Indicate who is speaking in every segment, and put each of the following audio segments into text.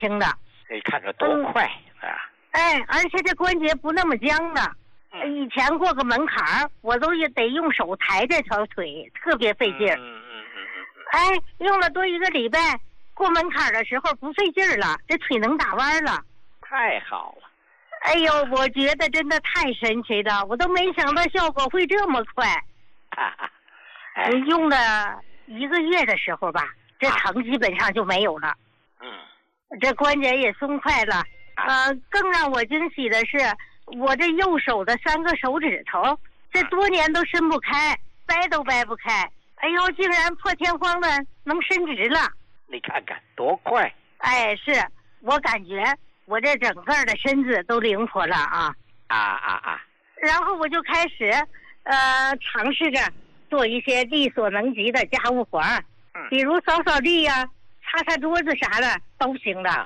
Speaker 1: 轻的。
Speaker 2: 你看着多快啊！
Speaker 1: 而且这关节不那么僵的。以前过个门槛我都得用手抬这条腿，特别费劲儿。用了多1个礼拜，过门槛的时候不费劲儿了，这腿能打弯了。
Speaker 2: 太好了！
Speaker 1: 哎呦，我觉得真的太神奇了，我都没想到效果会这么快。用了1个月的时候吧，这疼基本上就没有了。这关节也松快了。更让我惊喜的是，我这右手的3个手指头，这多年都伸不开，掰都掰不开。哎呦，竟然破天荒的能伸直了！
Speaker 2: 你看看多快！
Speaker 1: 是我感觉我这整个的身子都灵活了啊！然后我就开始尝试着做一些力所能及的家务活，比如扫扫地呀、擦擦桌子啥的都行的。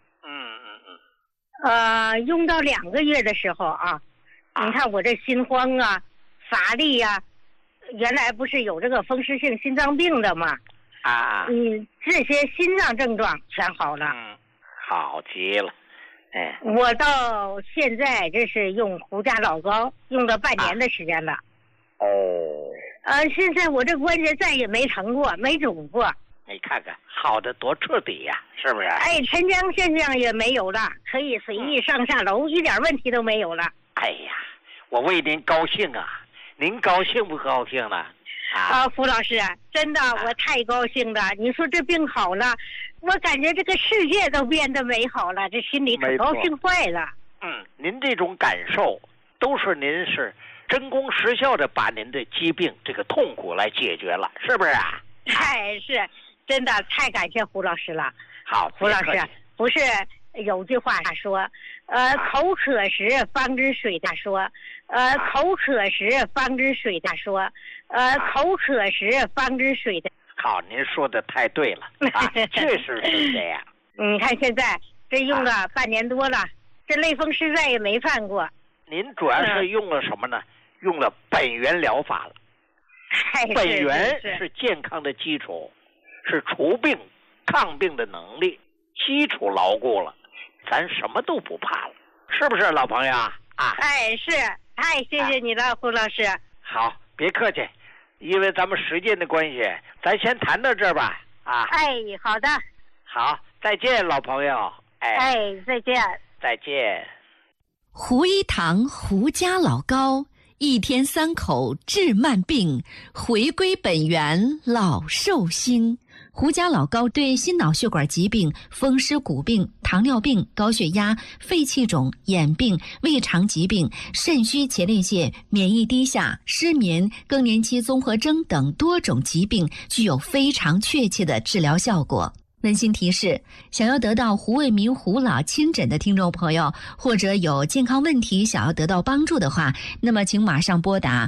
Speaker 1: 用到2个月的时候啊，你看我这心慌啊、乏力呀，原来不是有这个风湿性心脏病的吗？这些心脏症状全好了。
Speaker 2: 好极了。
Speaker 1: 我到现在这是用胡家老膏用了半年的时间了。现在我这关节再也没疼过，没肿过。
Speaker 2: 你看看好的多彻底呀，是不是？
Speaker 1: 沉僵现象也没有了，可以随意上下楼，一点问题都没有了。
Speaker 2: 我为您高兴啊！您高兴不高兴呢？
Speaker 1: 胡老师，真的我太高兴了。你说这病好了，我感觉这个世界都变得美好了，这心里可高兴坏了。
Speaker 2: 您这种感受都是您是真功实效的把您的疾病这个痛苦来解决了，是不是啊？
Speaker 1: 是，真的太感谢胡老师了。
Speaker 2: 好，
Speaker 1: 胡老师，不是有句话说，口渴时方知水大说，口渴时方知水大说，口渴时方知水大。
Speaker 2: 好，您说的太对了确实是这样。
Speaker 1: 你看现在这用了半年多了，这类风湿再也没犯过。
Speaker 2: 您主要是用了什么呢？用了本源疗法了。本源是健康的基础，是除病抗病的能力，基础牢固了，咱什么都不怕了，是不是老朋友
Speaker 1: 是，太谢谢你了，胡老师。
Speaker 2: 好，别客气，因为咱们时间的关系，咱先谈到这儿吧。
Speaker 1: 好的。
Speaker 2: 好，再见，老朋友。
Speaker 1: 再见。
Speaker 2: 再见。
Speaker 3: 胡一堂胡家老膏，1天3口治慢病，回归本源老寿星。胡家老膏对心脑血管疾病、风湿骨病、糖尿病、高血压、肺气肿、眼病、胃肠疾病、肾虚前列腺、免疫低下、失眠、更年期综合征等多种疾病具有非常确切的治疗效果。温馨提示，想要得到胡卫民胡老亲诊的听众朋友，或者有健康问题想要得到帮助的话，那么请马上拨打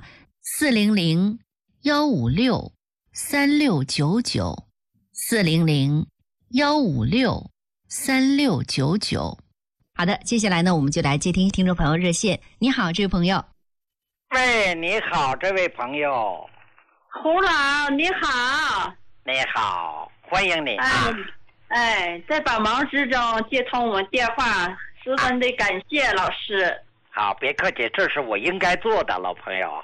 Speaker 3: 400-156-3699 400-156-3699。好的，接下来呢，我们就来接听听众朋友热线。你好，这位朋友。
Speaker 2: 喂，你好，这位朋友。
Speaker 4: 胡老，你好。
Speaker 2: 你好，欢迎你
Speaker 4: 在百忙之中接通我们电话，十分的感谢老师。
Speaker 2: 好，别客气，这是我应该做的，老朋友。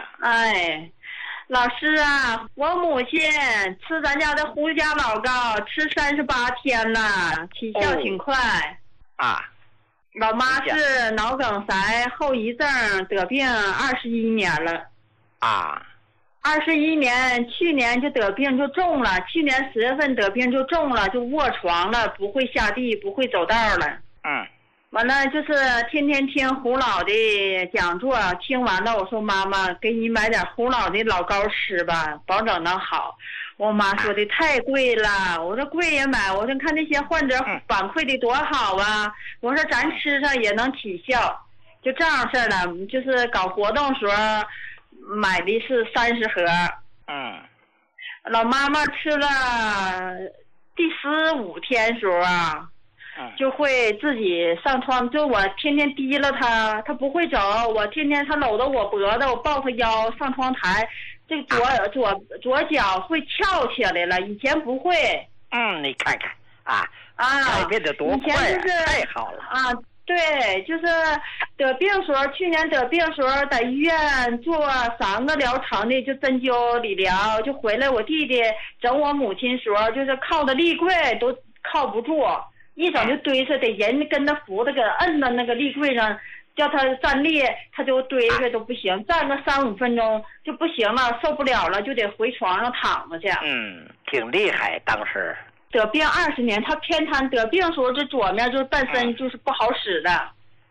Speaker 4: 老师啊，我母亲吃咱家的胡家老膏吃38天了，起效挺快。老妈是脑梗塞后遗症得病21年了。21年，去年就得病就重了，去年10月份得病就重了，就卧床了，不会下地，不会走道了。完了就是天天听胡老的讲座，听完了我说妈妈给你买点胡老的老膏吃吧，保证能好。我妈说的太贵了，我说贵也买，我说看那些患者反馈的多好啊，我说咱吃上也能起效，就这样事儿了。就是搞活动时候买的是30盒。老妈妈吃了第15天时候就会自己上床，就我天天提了他不会走，我天天他搂着我脖子，我抱他腰上窗台，这个左脚会翘起来了，以前不会。
Speaker 2: 你看看改变的多快太好了
Speaker 4: 啊！对，就是得病时候，去年得病时候在医院做3个疗程的，就针灸理疗，就回来我弟弟整我母亲时候，就是靠的立柜都靠不住，一整就堆着，得人跟他扶着，给他摁到那个立柜上，叫他站立，他就堆着都不行，站个3-5分钟就不行了，受不了了，就得回床上躺着去。
Speaker 2: 挺厉害，当时。
Speaker 4: 得病20年，他偏瘫，得病的时候这左面就是半身就是不好使的。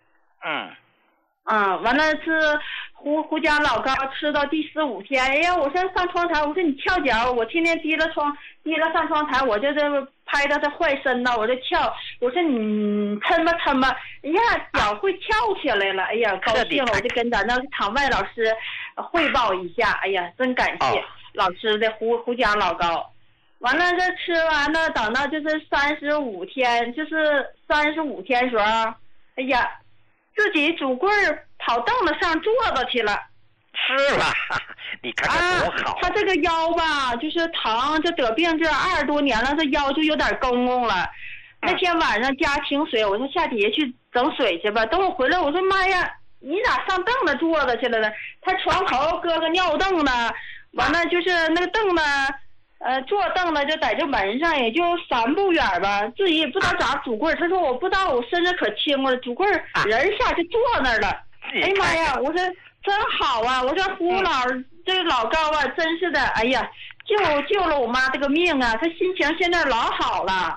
Speaker 4: 完了是胡家老膏吃到第4、5天，哎呀，我说上窗台，我说你翘脚，我天天提了上窗台，我就这拍到他坏身呢，我就翘，我说你抻吧，哎呀，脚会翘起来了，哎呀，高兴了，我就跟咱那场外老师汇报一下，哎呀，真感谢老师的胡家老膏。完了，这吃完了，等到就是35天，就是35天时候，哎呀，自己拄棍儿跑凳子上坐着去了。
Speaker 2: 是吧？你看看多好。
Speaker 4: 他这个腰吧，就是疼，这得病这20多年了，这腰就有点公公了。那天晚上加清水，我说下底下去整水去吧。等我回来，我说妈呀，你咋上凳子坐着去了呢？他床头搁个尿凳子，完了就是那个凳子。坐凳子就在这门上，也就3步远吧，自己也不知道咋拄棍儿。他说我不知道，我身子可轻了，拄棍儿人下去坐那儿了。哎呀妈呀！我说真好啊！我说胡老这个老高啊，真是的，哎呀，救了我妈这个命啊！他心情现在老好了。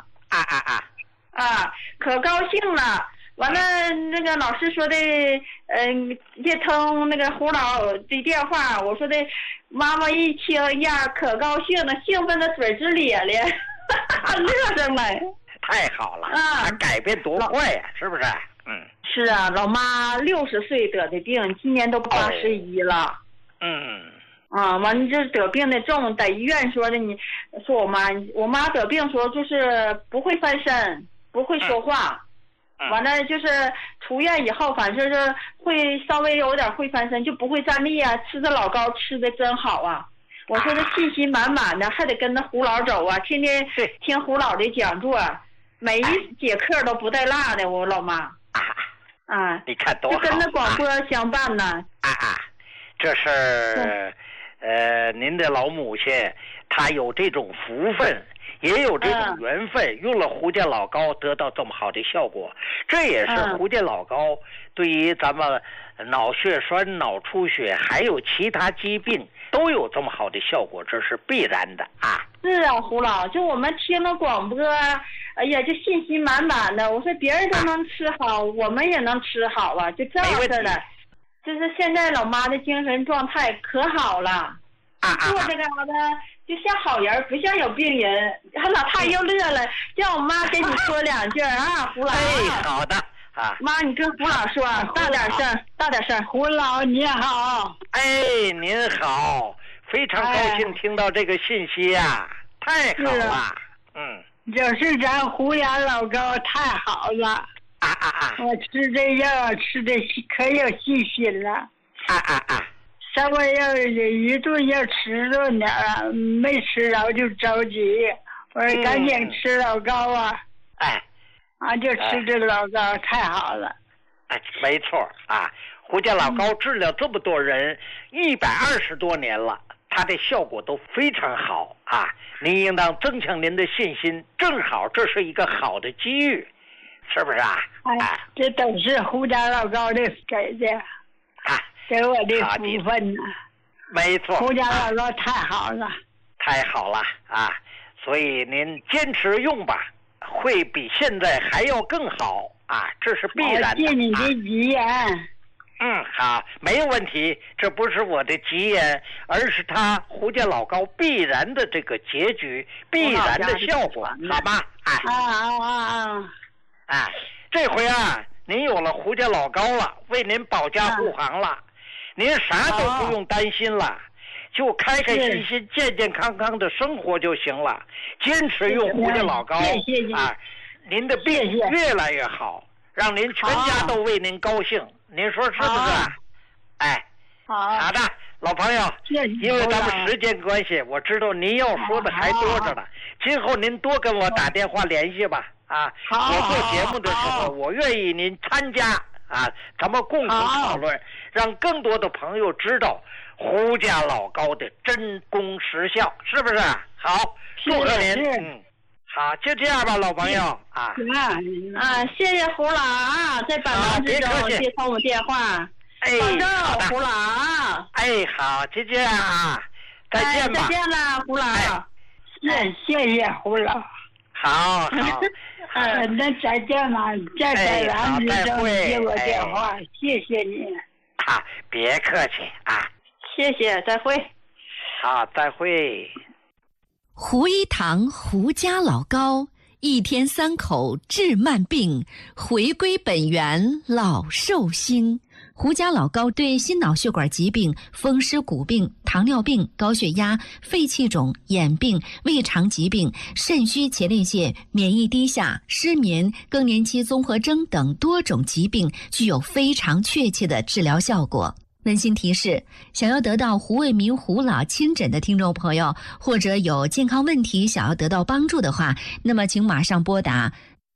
Speaker 4: 可高兴了。完了，那个老师说的，接通那个胡老的电话，我说的，妈妈一听呀，可高兴了，兴奋的嘴直咧咧，乐上来。
Speaker 2: 太好了他改变多快呀，是不是？
Speaker 4: 是啊，老妈60岁得的病，今年都81了。完了这得病的重，在医院说的，你说我妈得病时候就是不会翻身，不会说话。完了就是出院以后，反正是会稍微有点会翻身，就不会站立啊。吃的老高吃的真好啊！我说他信心满满的，还得跟着胡老走啊，天天听胡老的讲座，每一节课都不带落的。我老妈
Speaker 2: 你看多好，
Speaker 4: 就跟着广播相伴呢。
Speaker 2: 这是您的老母亲，她有这种福分。也有这种缘分，用了胡家老膏得到这么好的效果，这也是胡家老膏对于咱们脑血栓、脑出血还有其他疾病都有这么好的效果，这是必然的啊。
Speaker 4: 是啊，胡老，就我们听了广播，哎呀，就信心满满的。我说别人都能吃好，我们也能吃好啊，就这样式的。就是现在老妈的精神状态可好了，做这个的。就像好人，不像有病人。老太又乐了，叫我妈跟你说2句胡老。
Speaker 2: 好的
Speaker 4: 妈，你跟胡老说，大点声。胡老你好。
Speaker 2: 您好，非常高兴听到这个信息呀，太好了。
Speaker 4: 就是咱胡家老高太好了。我吃这药吃的可有信心了。稍微要一顿要吃着点儿，没吃着就着急。我说赶紧吃老高啊！就吃这老高太好了。
Speaker 2: 没错胡家老高治疗这么多人120多年了，它的效果都非常好您应当增强您的信心，正好这是一个好的机遇，是不是
Speaker 4: 这都是胡家老高的给的。给我的福分呢，
Speaker 2: 没错。
Speaker 4: 胡家老高太好了，
Speaker 2: 太好了所以您坚持用吧，会比现在还要更好这是必然的。
Speaker 4: 谢你的吉言。
Speaker 2: 好，没有问题。这不是我的吉言，而是他胡家老高必然的这个结局，必然的效果，好吗？这回您有了胡家老高了，为您保驾护航了。您啥都不用担心了，就开开心心、健健康康的生活就行了。坚持用胡家老高，您的病越来越好，让您全家都为您高兴。您说是不是？好的， 老朋友，因为咱们时间关系，我知道您要说的还多着呢。今后您多跟我打电话联系吧。啊，我做节目的时候，我愿意您参加啊，咱们共同讨论，让更多的朋友知道胡家老高的真功实效，是不是？好，祝贺您。好，就这样吧，老朋友啊。
Speaker 4: 谢谢胡老啊，在百忙之中接通我们电话。保重，胡老啊！
Speaker 2: 好，就这样啊，再见吧。
Speaker 4: 再见了，胡老。
Speaker 5: 谢谢胡老。
Speaker 2: 好。
Speaker 5: 那再见了，在百忙之中接我电话，谢谢你。
Speaker 2: 别客气啊。
Speaker 4: 谢谢，再会。
Speaker 2: 好，再会。
Speaker 3: 胡一堂胡家老高，一天3口治慢病，回归本源老寿星。胡家老高对心脑血管疾病、风湿骨病、糖尿病、高血压、肺气肿、眼病、胃肠疾病、肾虚前列腺、免疫低下、失眠、更年期综合征等多种疾病具有非常确切的治疗效果。温馨提示：想要得到胡卫民胡老亲诊的听众朋友，或者有健康问题想要得到帮助的话，那么请马上拨打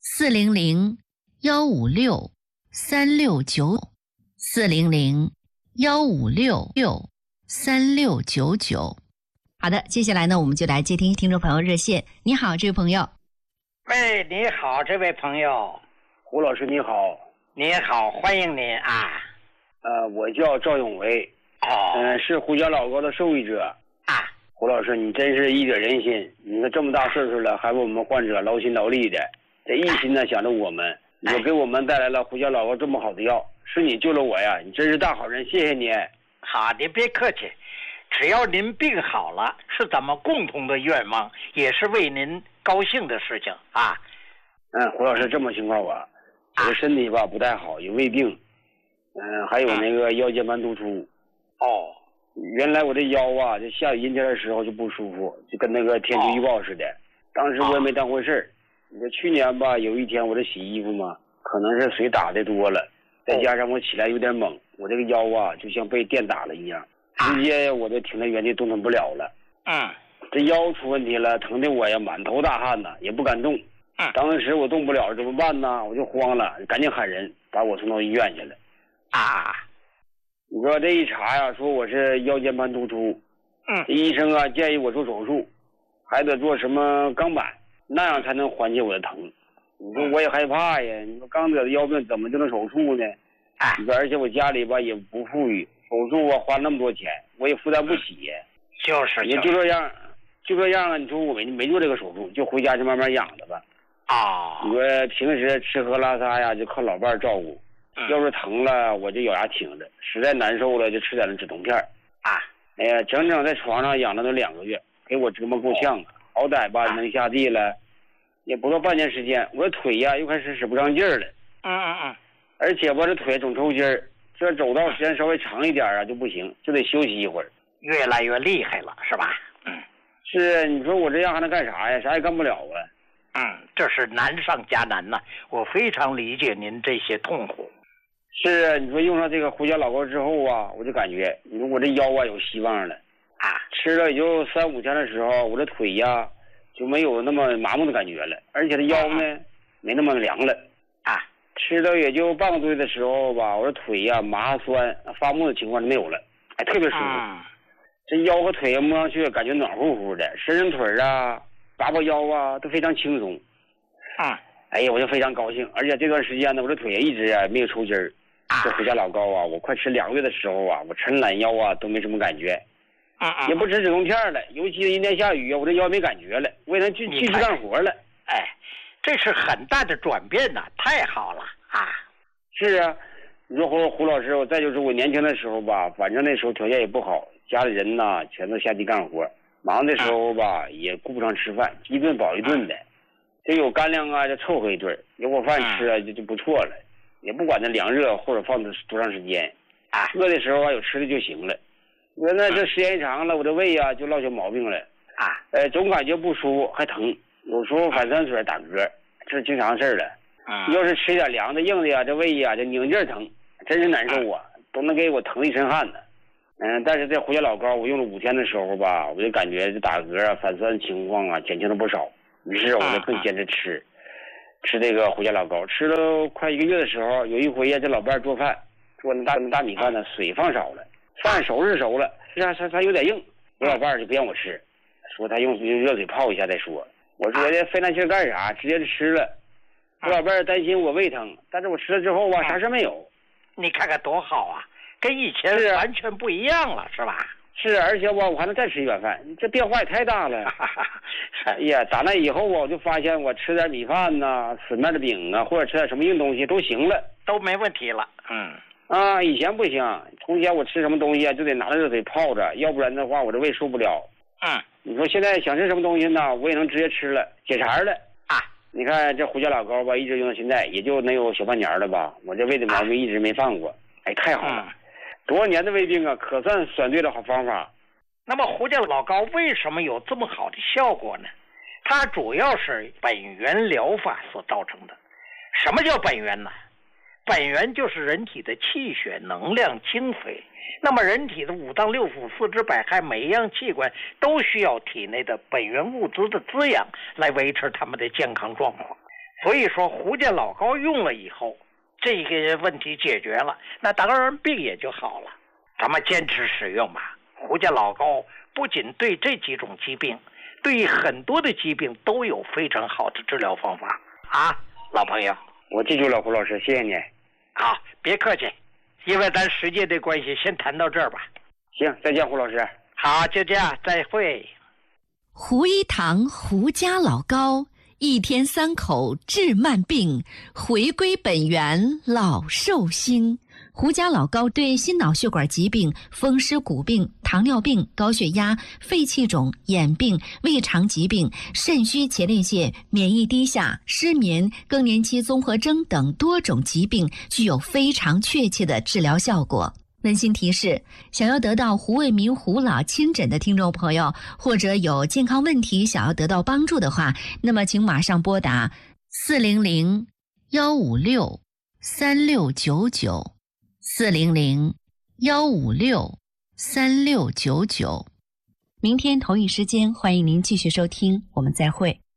Speaker 3: 400-156-3699，400-156-3699。好的，接下来呢，我们就来接听听众朋友热线。你好，这位朋友。
Speaker 2: 喂，你好，这位朋友。
Speaker 6: 胡老师你好。
Speaker 2: 你好，欢迎您啊。
Speaker 6: 我叫赵永维，是胡家老高的受益者
Speaker 2: 啊。
Speaker 6: 胡老师，你真是义者仁心，你看这么大岁数了，还为我们患者劳心劳力的，这一心呢想着我们，你给我们带来了胡家老高这么好的药，是你救了我呀，你真是大好人，谢谢你。
Speaker 2: 好，您别客气，只要您病好了，是咱们共同的愿望，也是为您高兴的事情啊。
Speaker 6: 胡老师，这么情况我的身体吧不太好，有胃病。还有那个腰间盘突出。原来我这腰啊，就下雨阴天的时候就不舒服，就跟那个天气预报似的。当时我也没当回事儿。你说去年吧，有一天我这洗衣服嘛，可能是水打的多了，再加上我起来有点猛，我这个腰啊就像被电打了一样，直接我就停在原地动弹不了了。这腰出问题了，疼的我呀满头大汗呐，也不敢动。当时我动不了怎么办呢？我就慌了，赶紧喊人把我送到医院去了。你说这一查呀，说我是腰间盘突出，医生啊建议我做手术，还得做什么钢板，那样才能缓解我的疼。你说我也害怕呀，你说刚得的腰病怎么就能手术呢？你说而且我家里吧也不富裕，手术啊花那么多钱，我也负担不起呀。也就这样啊。你说我没做这个手术，就回家就慢慢养着吧。你说平时吃喝拉撒呀就靠老伴照顾。要是疼了，我就咬牙挺着；实在难受了，就吃点止痛片。整整在床上养了都2个月，给我折磨够呛。好歹吧能下地了，也不到半年时间，我的腿呀又开始使不上劲儿了。而且吧这腿总抽筋儿，这走道时间稍微长一点啊就不行，就得休息一会儿。
Speaker 2: 越来越厉害了，是吧？
Speaker 6: 是，你说我这样还能干啥呀？啥也干不了
Speaker 2: 啊。这是难上加难呐，我非常理解您这些痛苦。
Speaker 6: 是，你说用上这个胡家老高之后啊，我就感觉，你说我这腰啊有希望了。吃了也就3-5天的时候，我这腿呀就没有那么麻木的感觉了，而且这腰呢没那么凉了。吃了也就半个多月的时候吧，我这腿呀麻酸发木的情况就没有了，特别舒服。这腰和腿摸上去感觉暖乎乎的，伸腿啊拔腰啊都非常轻松。哎呀，我就非常高兴，而且这段时间呢，我这腿一直没有抽筋儿。这胡家老高啊，我快吃2个月的时候啊，我抻懒腰啊都没什么感觉。也不吃止痛片了，尤其是阴天下雨啊，我这腰没感觉了，我也能继续干活了。
Speaker 2: 这是很大的转变呐，太好了啊！
Speaker 6: 是啊，你说胡老师，再就是我年轻的时候吧，反正那时候条件也不好，家里人呐全都下地干活，忙的时候吧也顾不上吃饭，一顿饱一顿的。这有干粮啊就凑合一顿，有口饭吃啊就不错了，也不管它凉热或者放多长时间。饿的时候啊有吃的就行了。我说那这时间一长了，我这胃啊就落下毛病了。总感觉不舒服还疼，有时候反酸水打嗝，这是经常事儿了。要是吃点凉的硬的呀，这胃呀就拧劲疼，真是难受啊，都能给我疼一身汗呢。 但是这胡家老膏我用了5天的时候吧，我就感觉这打嗝啊、反酸情况啊减轻了不少，于是我就更坚持吃这个胡家老膏。吃了快1个月的时候，有一回呀，这老伴儿做饭，做那大米饭呢，水放少了，饭熟是熟了，它有点硬，我老伴儿就不让我吃，说他用热水泡一下再说。我说这费那劲干啥，直接就吃了。我老伴儿担心我胃疼，但是我吃了之后吧，啥事没有。
Speaker 2: 你看看多好啊，跟以前完全不一样了，是吧？
Speaker 6: 是，而且我还能再吃1碗饭，这变化也太大了。哎呀，打那以后我就发现我吃点米饭呐、死面的饼啊，或者吃点什么硬东西都行了，
Speaker 2: 都没问题了。
Speaker 6: 以前不行，从前我吃什么东西啊就得拿着热水泡着，要不然的话我这胃受不了。你说现在想吃什么东西呢，我也能直接吃了，解馋了啊！你看这胡家老膏吧，一直用到现在，也就能有小半年了吧，我这胃的毛病一直没犯过。哎，太好了。多少年的胃病啊，可算选对了好方法。
Speaker 2: 那么胡家老膏为什么有这么好的效果呢？它主要是本源疗法所造成的。什么叫本源呢？本源就是人体的气血、能量、精髓。那么人体的5脏6腑、4肢百骸，每一样器官都需要体内的本源物质的滋养来维持他们的健康状况。所以说胡家老膏用了以后，这个问题解决了，那当然病也就好了。咱们坚持使用吧。胡家老膏不仅对这几种疾病，对于很多的疾病都有非常好的治疗方法啊，老朋友。
Speaker 6: 我记住了，胡老师，谢谢你。
Speaker 2: 好，别客气，因为咱时间的关系，先谈到这儿吧。
Speaker 6: 行，再见，胡老师。
Speaker 2: 好，就这样，再会。
Speaker 3: 胡一堂胡家老膏，1天3口治慢病，回归本源老寿星。胡家老膏对心脑血管疾病、风湿骨病、糖尿病、高血压、肺气肿、眼病、胃肠疾病、肾虚前列腺、免疫低下、失眠、更年期综合征等多种疾病具有非常确切的治疗效果。温馨提示：想要得到胡卫民胡老亲诊的听众朋友，或者有健康问题想要得到帮助的话，那么请马上拨打400-156-3699，400-156-3699。明天同一时间，欢迎您继续收听，我们再会。